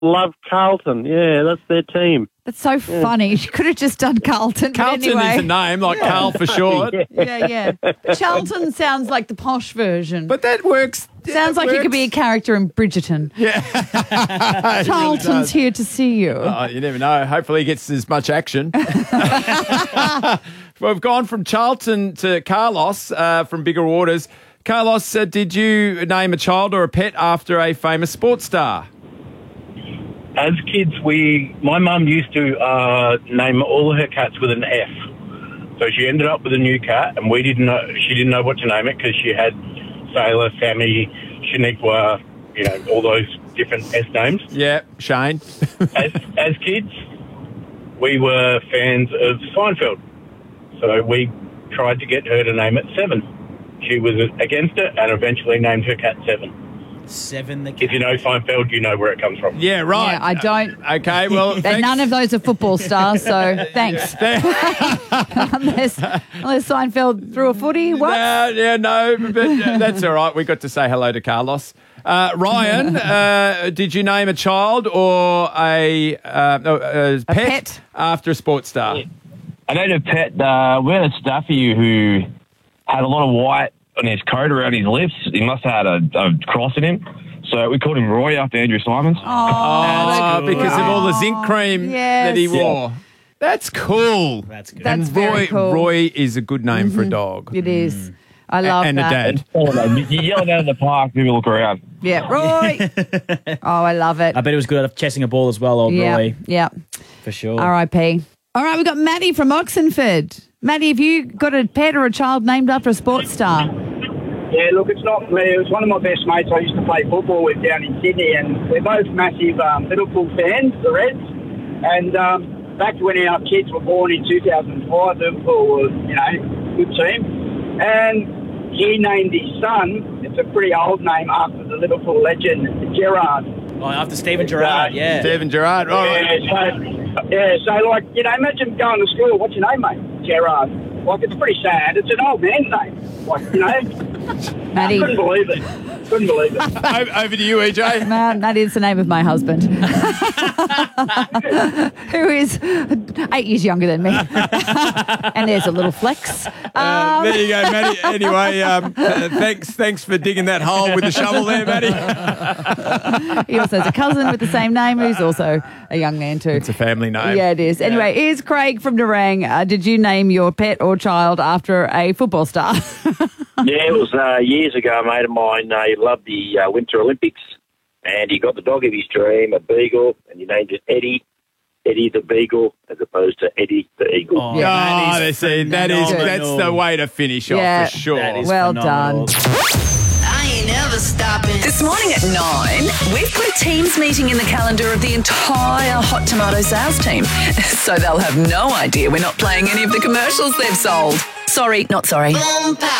love Carlton. Yeah, that's their team. That's so funny. She could have just done Carlton. Carlton anyway. is a name, like Carl for short. Yeah. Charlton sounds like the posh version. But that works. Sounds like you could be a character in Bridgerton. Yeah. Charlton's here to see you. Oh, you never know. Hopefully he gets as much action. We've gone from Charlton to Carlos from Bigger Waters. Carlos, did you name a child or a pet after a famous sports star? As kids, my mum used to name all her cats with an F. So she ended up with a new cat, and she didn't know what to name it because she had Sailor, Sammy, Shaniqua, all those different S names. Yeah, Shane. as kids, we were fans of Seinfeld. So we tried to get her to name it Seven. She was against it and eventually named her cat Seven. Seven the cat. If you know Seinfeld, you know where it comes from. Yeah, right. Yeah, I don't. Okay, well, thanks. None of those are football stars, so thanks. unless Seinfeld threw a footy, what? No, but that's all right. We got to say hello to Carlos. Ryan, did you name a child or a pet after a sports star? Yeah. I named a pet. We had a Staffy who had a lot of white on his coat around his lips. He must have had a cross in him. So we called him Roy after Andrew Simons. Oh, because of all the zinc cream that he wore. That's cool. That's good. That's very cool. Roy is a good name for a dog. It is. I love and that. And a dad. You yell down in the park, people look around. Yeah, Roy. Oh, I love it. I bet it was good at chasing a ball as well, old Roy. Yeah. For sure. R.I.P. All right, we've got Maddie from Oxenford. Maddie, have you got a pet or a child named after a sports star? Yeah, look, it's not me. It was one of my best mates I used to play football with down in Sydney, and we're both massive Liverpool fans, the Reds. And back when our kids were born in 2005, Liverpool was, a good team. And he named his son, it's a pretty old name, after the Liverpool legend, Gerrard. Oh, after Steven Gerrard, yeah. Steven Gerrard, right. So imagine going to school, what's your name, mate? Gerrard. Like, it's pretty sad. It's an old man's name. Like, Maddie. I couldn't believe it. Over to you, EJ. That is the name of my husband, who is 8 years younger than me. And there's a little flex. There you go, Maddie. Anyway, thanks for digging that hole with the shovel there, Maddie. He also has a cousin with the same name who's also a young man too. It's a family name. Yeah, it is. Anyway, here's Craig from Nerang. Did you name your pet or child after a football star? Yeah, it was years ago. A mate of mine, he loved the Winter Olympics, and he got the dog of his dream, a beagle, and he named it Eddie the Beagle, as opposed to Eddie the Eagle. Oh, that's the way to finish off for sure. Well done. I ain't never stopping. This morning at 9, we've put a Teams meeting in the calendar of the entire Hot Tomato sales team. So they'll have no idea we're not playing any of the commercials they've sold. Sorry, not sorry.